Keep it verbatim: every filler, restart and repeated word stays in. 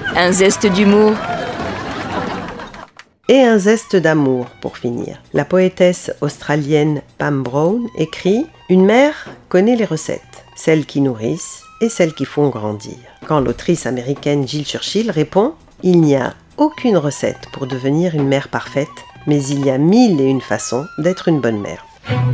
Un zeste d'humour. Et un zeste d'amour, pour finir. La poétesse australienne Pam Brown écrit « Une mère connaît les recettes, celles qui nourrissent et celles qui font grandir. » Quand l'autrice américaine Jill Churchill répond « Il n'y a aucune recette pour devenir une mère parfaite, mais il y a mille et une façons d'être une bonne mère. »